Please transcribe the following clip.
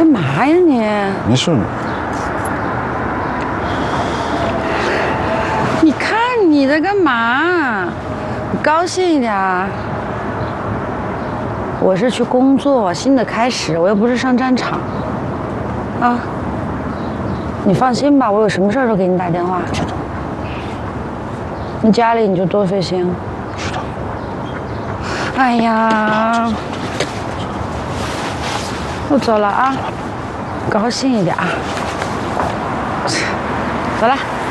干嘛呀你？ 没事。 你看你在干嘛？你高兴一点啊！我是去工作，新的开始，我又不是上战场。啊，你放心吧，我有什么事儿都给你打电话。 知道。 你家里你就多费心。 知道。 哎呀，我走了啊，高兴一点啊。走了。